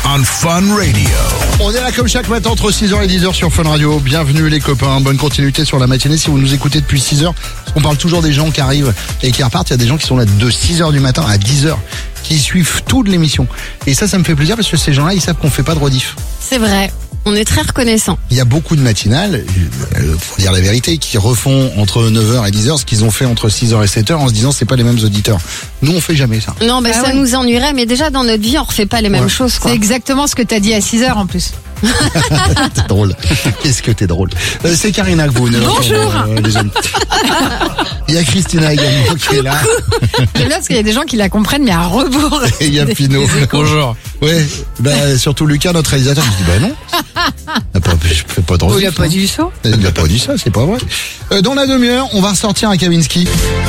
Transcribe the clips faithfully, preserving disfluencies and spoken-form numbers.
on Fun Radio. On est là comme chaque matin entre six heures et dix heures sur Fun Radio. Bienvenue les copains, bonne continuité sur la matinée si vous nous écoutez depuis six heures. On parle toujours des gens qui arrivent et qui repartent. Il y a des gens qui sont là de six heures du matin à dix heures, qui suivent toute l'émission. Et ça, ça me fait plaisir parce que ces gens-là, ils savent qu'on fait pas de rediff. C'est vrai. On est très reconnaissants. Il y a beaucoup de matinales, euh, faut dire la vérité, qui refont entre neuf heures et dix heures ce qu'ils ont fait entre six heures et sept heures en se disant c'est pas les mêmes auditeurs. Nous, on fait jamais ça. Non, bah, Ah ça ouais. nous ennuierait, mais déjà dans notre vie, on refait pas les mêmes Ouais. choses, quoi. C'est exactement ce que t'as dit à six heures en plus. T'es drôle. Qu'est-ce que t'es drôle. Euh, c'est Karina que vous venez Bonjour. d'entendre, euh, les amis. Il y a Christina également qui est là. J'aime bien parce qu'il y a des gens qui la comprennent, mais à rebours. Et il y a Pino. Bonjour. Ouais, bah, surtout Lucas, notre réalisateur, je dis bah non. Ah, pas- Je fais pas de Oh, il rediff, a pas hein. dit ça. Il n'a pas dit ça, c'est pas vrai. Euh, dans la demi-heure, on va ressortir un Kavinsky.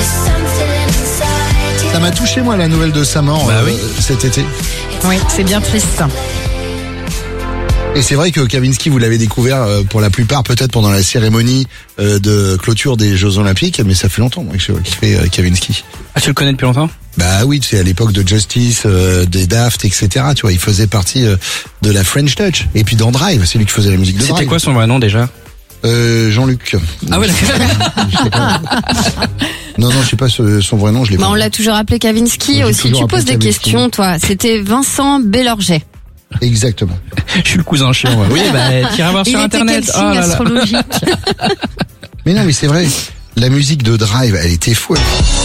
Ça m'a touché, moi, la nouvelle de sa mort Bah euh, oui. cet été. Oui, c'est bien triste. Et c'est vrai que Kavinsky, vous l'avez découvert euh, pour la plupart, peut-être pendant la cérémonie euh, de clôture des Jeux Olympiques, mais ça fait longtemps moi, que je fais euh, Kavinsky. Ah, tu le connais depuis longtemps? Bah oui, tu sais, à l'époque de Justice, euh, des Daft, et cetera. Tu vois, il faisait partie euh, de la French Touch. Et puis dans Drive, c'est lui qui faisait la musique de Drive. C'était quoi son vrai nom déjà? euh, Jean-Luc. Ah ouais, Je sais pas. Non, non, je sais pas ce- son vrai nom, je l'ai Bah, pas. on l'a toujours appelé Kavinsky On l'a aussi. toujours Tu appelé poses des Kavinsky. questions, toi. C'était Vincent Bellorget. Exactement. je suis le cousin chiant. Ouais. Oui, bah, t'iras voir Il sur était internet. quel Oh signe là là. astrologique? Mais non, mais c'est vrai. La musique de Drive, elle était fou.